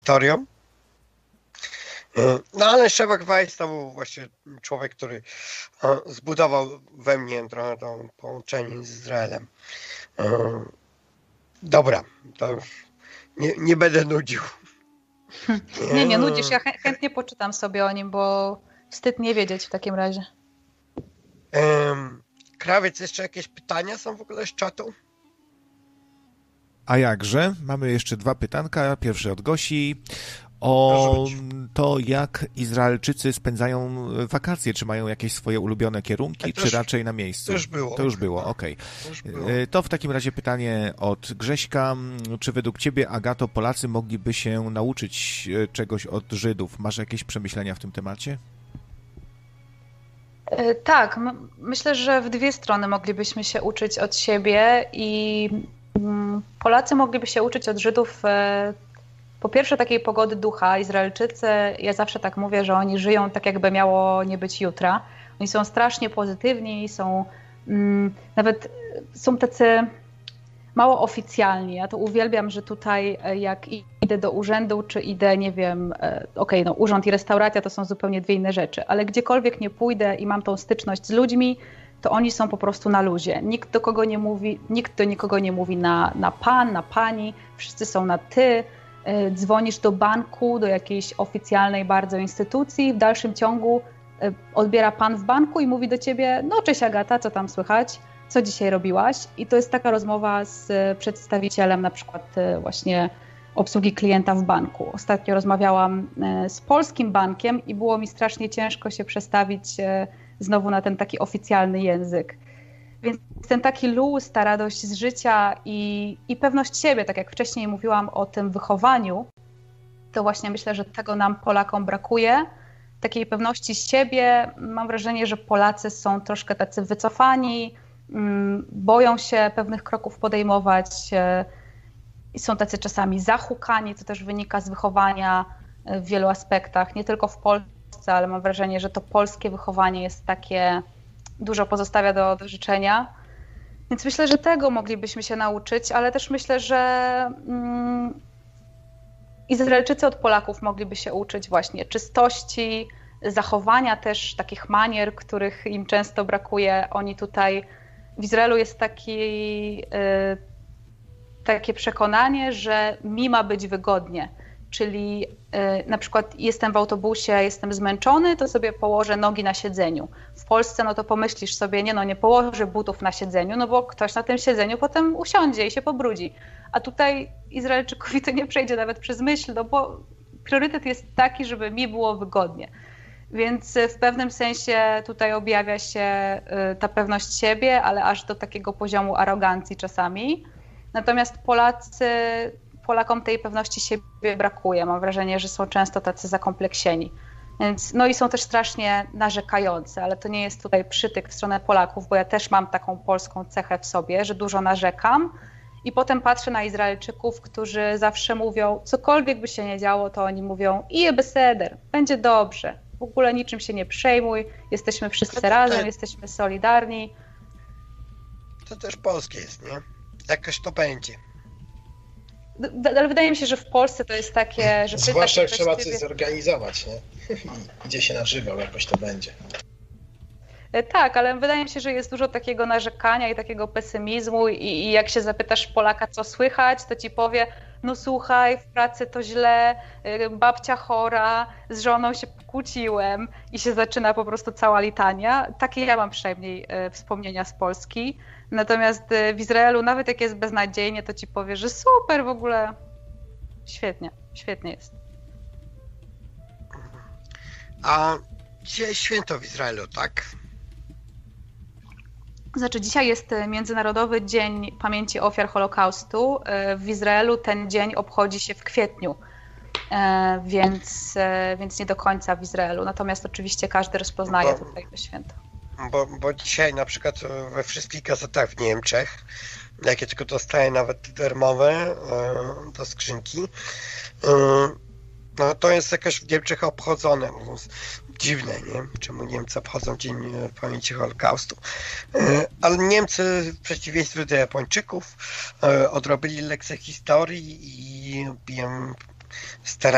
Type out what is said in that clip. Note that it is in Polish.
historią. No ale Shebach Weiss to był właśnie człowiek, który zbudował we mnie trochę to połączenie z Izraelem. Dobra, to już nie będę nudził. Nie nudzisz, ja chętnie poczytam sobie o nim, bo wstyd nie wiedzieć w takim razie. Krawiec, jeszcze jakieś pytania są w ogóle z czatu? A jakże? Mamy jeszcze 2 pytanka. Pierwsze od Gosi. O to, jak Izraelczycy spędzają wakacje. Czy mają jakieś swoje ulubione kierunki, czy raczej na miejscu? To już było. Okej. To w takim razie pytanie od Grześka. Czy według ciebie, Agato, Polacy mogliby się nauczyć czegoś od Żydów? Masz jakieś przemyślenia w tym temacie? Tak, myślę, że w 2 strony moglibyśmy się uczyć od siebie i Polacy mogliby się uczyć od Żydów po pierwsze takiej pogody ducha. Izraelczycy, ja zawsze tak mówię, że oni żyją tak, jakby miało nie być jutra. Oni są strasznie pozytywni, nawet są tacy mało oficjalni. Ja to uwielbiam, że tutaj jak idę do urzędu, czy idę, nie wiem, urząd i restauracja to są zupełnie 2 inne rzeczy, ale gdziekolwiek nie pójdę i mam tą styczność z ludźmi, to oni są po prostu na luzie. Nikt do nikogo nie mówi na pan, na pani, wszyscy są na ty. Dzwonisz do banku, do jakiejś oficjalnej bardzo instytucji, w dalszym ciągu odbiera pan w banku i mówi do ciebie: no cześć Agata, co tam słychać? Co dzisiaj robiłaś? I to jest taka rozmowa z przedstawicielem na przykład właśnie obsługi klienta w banku. Ostatnio rozmawiałam z polskim bankiem i było mi strasznie ciężko się przestawić znowu na ten taki oficjalny język. Więc ten taki luz, ta radość z życia i pewność siebie, tak jak wcześniej mówiłam o tym wychowaniu, to właśnie myślę, że tego nam Polakom brakuje. Takiej pewności siebie. Mam wrażenie, że Polacy są troszkę tacy wycofani, boją się pewnych kroków podejmować i są tacy czasami zahukani, co też wynika z wychowania w wielu aspektach, nie tylko w Polsce, ale mam wrażenie, że to polskie wychowanie jest takie, dużo pozostawia do życzenia. Więc myślę, że tego moglibyśmy się nauczyć, ale też myślę, że Izraelczycy od Polaków mogliby się uczyć właśnie czystości, zachowania też takich manier, których im często brakuje. Oni tutaj, w Izraelu jest takie przekonanie, że mi ma być wygodnie. Czyli na przykład jestem w autobusie, jestem zmęczony, to sobie położę nogi na siedzeniu. W Polsce no to pomyślisz sobie, nie położę butów na siedzeniu, no bo ktoś na tym siedzeniu potem usiądzie i się pobrudzi. A tutaj Izraelczykowi to nie przejdzie nawet przez myśl, no bo priorytet jest taki, żeby mi było wygodnie. Więc w pewnym sensie tutaj objawia się ta pewność siebie, ale aż do takiego poziomu arogancji czasami. Natomiast Polakom tej pewności siebie brakuje. Mam wrażenie, że są często tacy zakompleksieni. Więc, no i są też strasznie narzekający, ale to nie jest tutaj przytyk w stronę Polaków, bo ja też mam taką polską cechę w sobie, że dużo narzekam i potem patrzę na Izraelczyków, którzy zawsze mówią, cokolwiek by się nie działo, to oni mówią i beseder, będzie dobrze, w ogóle niczym się nie przejmuj, jesteśmy wszyscy razem, jesteśmy solidarni. To też polskie jest, nie? Jakoś to będzie. Ale wydaje mi się, że w Polsce to jest takie, że... Zwłaszcza jak trzeba coś zorganizować, nie? Gdzie się nażywał, jakoś to będzie. Tak, ale wydaje mi się, że jest dużo takiego narzekania i takiego pesymizmu i jak się zapytasz Polaka, co słychać, to ci powie, no słuchaj, w pracy to źle, babcia chora, z żoną się pokłóciłem i się zaczyna po prostu cała litania. Takie ja mam przynajmniej wspomnienia z Polski. Natomiast w Izraelu, nawet jak jest beznadziejnie, to ci powie, że super, w ogóle świetnie jest. A dzisiaj święto w Izraelu, tak? Znaczy, dzisiaj jest Międzynarodowy Dzień Pamięci Ofiar Holokaustu. W Izraelu ten dzień obchodzi się w kwietniu, więc nie do końca w Izraelu. Natomiast oczywiście każdy rozpoznaje tutaj to święto. Bo dzisiaj na przykład we wszystkich gazetach w Niemczech, jakie tylko dostaję nawet darmowe do skrzynki, no to jest jakoś w Niemczech obchodzone. Dziwne, nie? Czemu Niemcy obchodzą Dzień Pamięci Holokaustu. Ale Niemcy, w przeciwieństwie do Japończyków, odrobili lekcję historii i starają